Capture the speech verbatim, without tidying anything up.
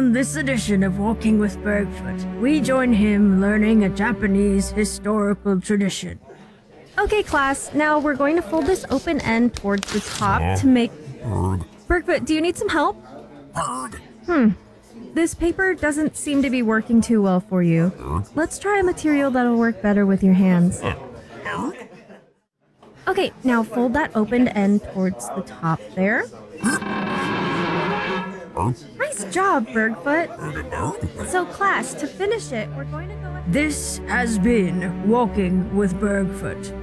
On this edition of Walking with Bergfoot, we join him learning a Japanese historical tradition. Okay, class, now we're going to fold this open end towards the top to make... Bergfoot, do you need some help? Hmm. This paper doesn't seem to be working too well for you. Let's try a material that'll work better with your hands. Okay, now fold that opened end towards the top there. Nice job, Bergfoot. So class, to finish it, we're going to go ahead... This has been Walking with Bergfoot.